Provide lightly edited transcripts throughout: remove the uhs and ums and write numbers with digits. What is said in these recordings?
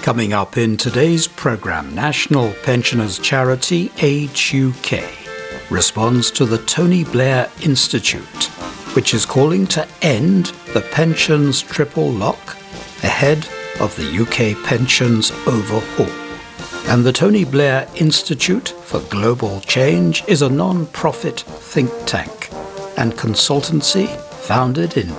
Coming up in today's programme, National Pensioners Charity Age UK responds to the Tony Blair Institute, which is calling to end the pensions triple lock ahead of the UK pensions overhaul. And the Tony Blair Institute for Global Change is a non-profit think tank and consultancy founded in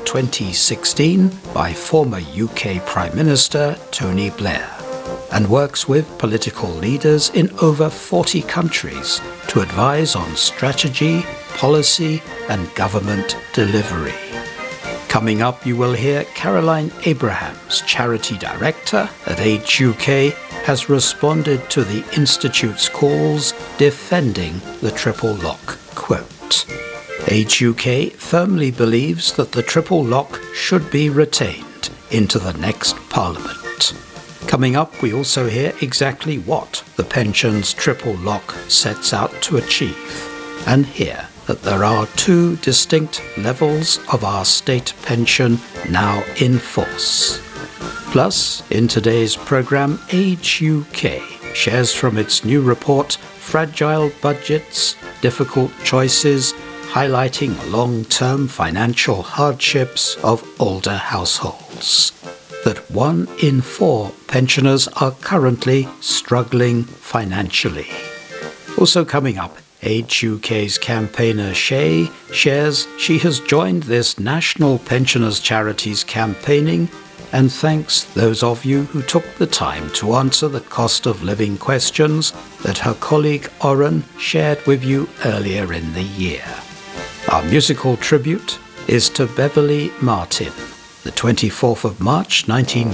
2016 by former UK Prime Minister Tony Blair, and works with political leaders in over 40 countries to advise on strategy, policy and government delivery. Coming up, you will hear Caroline Abrahams, Charity Director at Age UK, has responded to the Institute's calls defending the triple lock. Quote, Age UK firmly believes that the triple lock should be retained into the next Parliament. Coming up, we also hear exactly what the pensions triple lock sets out to achieve, and hear that there are two distinct levels of our state pension now in force. Plus, in today's programme, Age UK shares from its new report Fragile Budgets, Difficult Choices, highlighting long-term financial hardships of older households. That 1 in 4 pensioners are currently struggling financially. Also coming up, Age UK's campaigner Shay shares she has joined this National Pensioners Charities campaigning and thanks those of you who took the time to answer the cost of living questions that her colleague Oren shared with you earlier in the year. Our musical tribute is to Beverly Martin, the 24th of March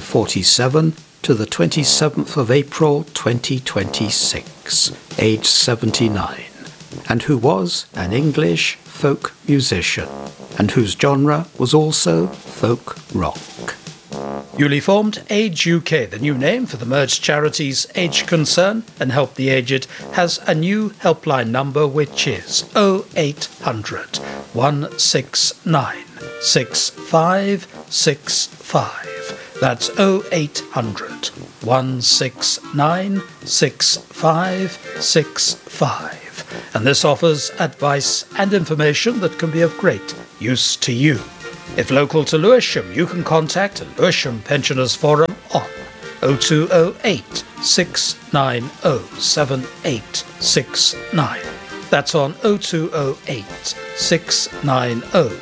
1947 to the 27th of April 2026, aged 79, and who was an English folk musician, and whose genre was also folk rock. Newly formed Age UK, the new name for the merged charities Age Concern and Help the Aged, has a new helpline number which is 0800 169 6565. That's 0800 169 6565. And this offers advice and information that can be of great use to you. If local to Lewisham, you can contact the Lewisham Pensioners Forum on 0208 690 7869. That's on 0208 690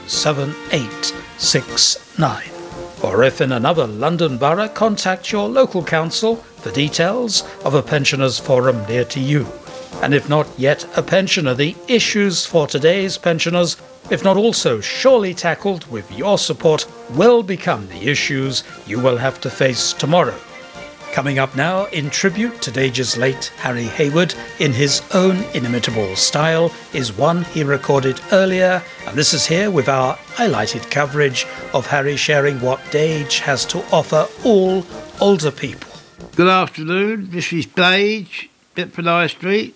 7869. Or if in another London borough, contact your local council for details of a pensioners forum near to you. And if not yet a pensioner, the issues for today's pensioners, if not also surely tackled with your support, will become the issues you will have to face tomorrow. Coming up now, in tribute to Dage's late Harry Hayward, in his own inimitable style, is one he recorded earlier, and this is here with our highlighted coverage of Harry sharing what Dage has to offer all older people. Good afternoon, this is Dage, Deptford High Street,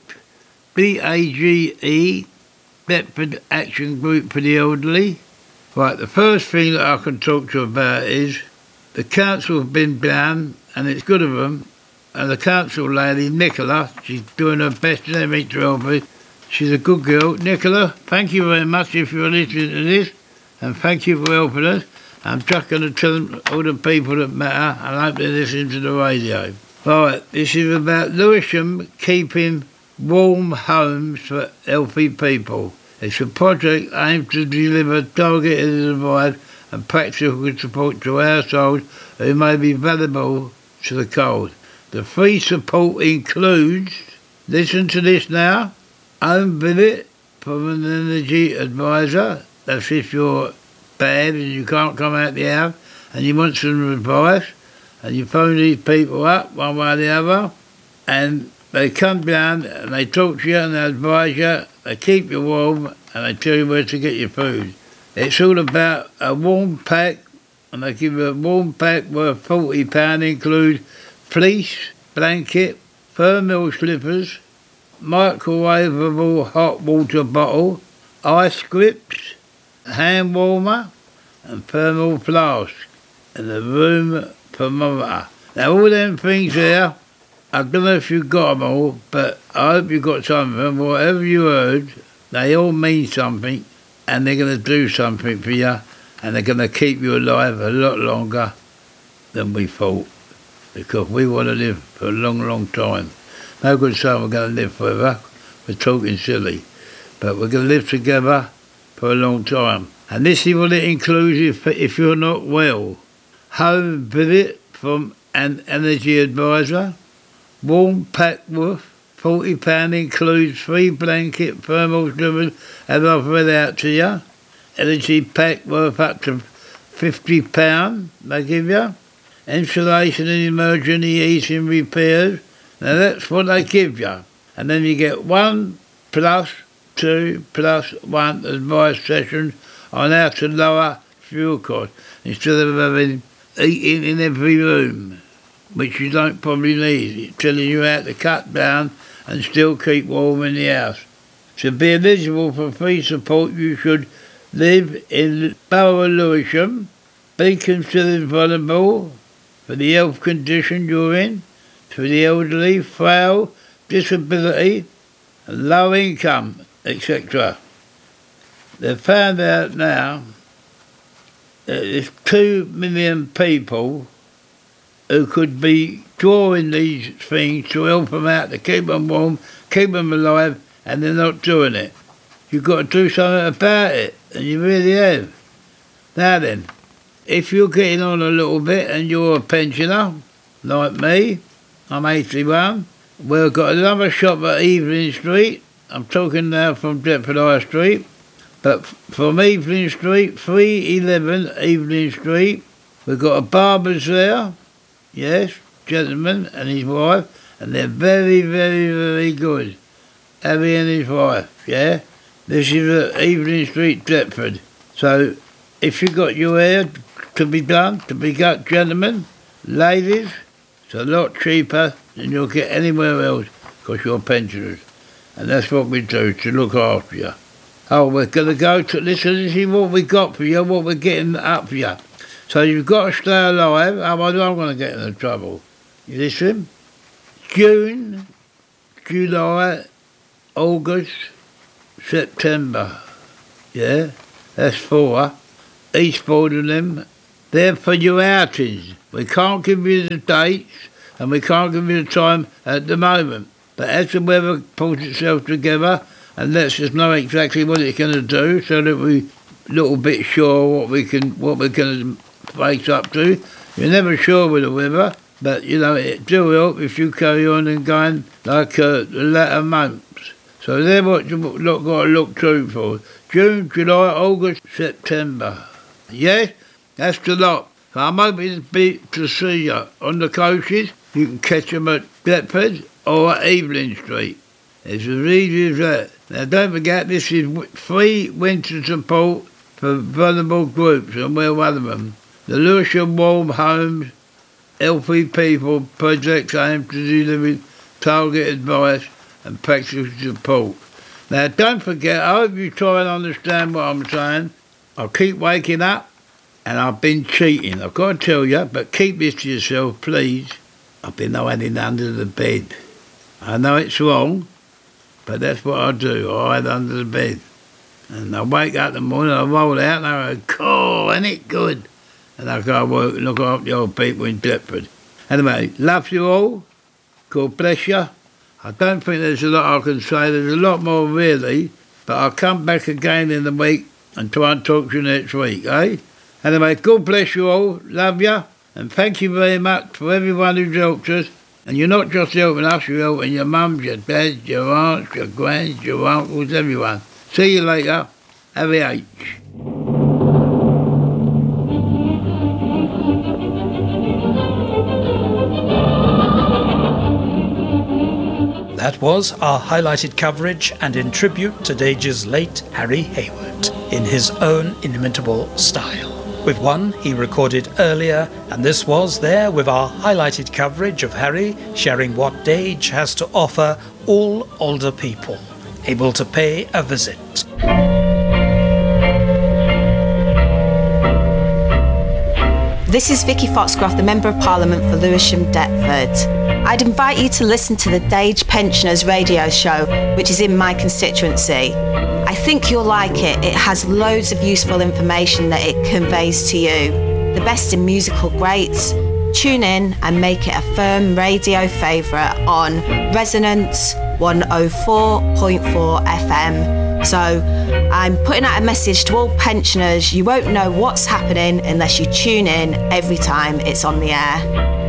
BAGE, Deptford Action Group for the Elderly. Right, the first thing that I can talk to you about is the council have been down, and it's good of them, and the council lady, Nicola, she's doing her best and everything to help me. She's a good girl. Nicola, thank you very much if you're listening to this, and thank you for helping us. I'm just going to tell them, all the people that matter, and I hope they listen to the radio. Right, this is about Lewisham keeping warm homes for healthy people. It's a project aimed to deliver targeted advice and practical support to households who may be vulnerable to the cold. The free support includes, listen to this now, home visit from an energy advisor. That's if you're bad and you can't come out the house and you want some advice, and you phone these people up one way or the other, and they come down and they talk to you and they advise you, they keep you warm and they tell you where to get your food. It's all about a warm pack, and they give you a warm pack worth £40, includes fleece, blanket, thermal slippers, microwavable hot water bottle, ice grips, hand warmer and thermal flask, and a room thermometer. Now, all them things there, I don't know if you got them all, but I hope you got some of them. Whatever you heard, they all mean something, and they're going to do something for you, and they're going to keep you alive a lot longer than we thought, because we want to live for a long, long time. No good saying we're going to live forever. We're talking silly. But we're going to live together for a long time. And this is what it includes if you're not well. Home visit from an energy advisor. Warm pack worth £40 includes 3 blanket thermal strippers, as I've read out to you. Energy pack worth up to £50 they give you. Insulation and emergency heating repairs. Now that's what they give you. And then you get 1 plus 2 plus 1 advice sessions on how to lower fuel costs instead of having heating in every room, which you don't probably need. It's telling you how to cut down and still keep warm in the house. To be eligible for free support, you should live in Borough of Lewisham, be considered vulnerable for the health condition you're in, for the elderly, frail, disability, and low income, etc. They've found out now that there's 2 million people who could be drawing these things to help them out, to keep them warm, keep them alive, and they're not doing it. You've got to do something about it, and you really have. Now then, if you're getting on a little bit and you're a pensioner, like me, I'm 81, we've got another shop at Evelyn Street. I'm talking now from Deptford High Street, but from Evelyn Street, 311 Evelyn Street, we've got a barber's there, yes, gentleman and his wife, and they're very, very, very good. Harry and his wife, yeah? This is at Evelyn Street, Deptford. So, if you've got your hair to be done, to be cut, gentlemen, ladies, it's a lot cheaper than you'll get anywhere else because you're pensioners. And that's what we do, to look after you. Oh, we're going to go to... Listen, this is what we got for you, what we're getting up for you. So you've got to stay alive, otherwise I'm going to get into trouble. You listen? June, July, August, September. Yeah? That's 4. Each 4 of them. They're for your outings. We can't give you the dates and we can't give you the time at the moment. But as the weather pulls itself together and lets us know exactly what it's going to do, so that we're a little bit sure what we're going to face up to. You're never sure with the weather, but you know it do help if you carry on and going like the latter months. So they're what you've got to look through for. June, July, August, September. Yes, that's the lot. So I'm hoping to see you on the coaches. You can catch them at Deptford or at Evelyn Street. It's as easy as that. Now don't forget, this is free winter support for vulnerable groups, and we're one of them. The Lewisham Warm Homes Healthy People projects aim to deliver target advice and practical support. Now don't forget, I hope you try and understand what I'm saying. I keep waking up and I've been cheating. I've got to tell you, but keep this to yourself, please. I've been hiding under the bed. I know it's wrong, but that's what I do. I hide under the bed. And I wake up in the morning, I roll out and I go, cool, ain't it good? And I go work and look after the old people in Deptford. Anyway, love you all. God bless you. I don't think there's a lot I can say. There's a lot more really, but I'll come back again in the week and try and talk to you next week, eh? Anyway, God bless you all. Love you. And thank you very much for everyone who's helped us. And you're not just helping us, you're helping your mums, your dads, your aunts, your grands, your uncles, everyone. See you later. Have a H. That was our highlighted coverage, and in tribute to Dage's late Harry Hayward, in his own inimitable style. With one he recorded earlier, and this was there with our highlighted coverage of Harry sharing what Dage has to offer all older people able to pay a visit. This is Vicky Foxcroft, the Member of Parliament for Lewisham Deptford. I'd invite you to listen to the Dage Pensioners radio show, which is in my constituency. I think you'll like it. It has loads of useful information that it conveys to you. The best in musical greats. Tune in and make it a firm radio favourite on Resonance 104.4 FM. So I'm putting out a message to all pensioners. You won't know what's happening unless you tune in every time it's on the air.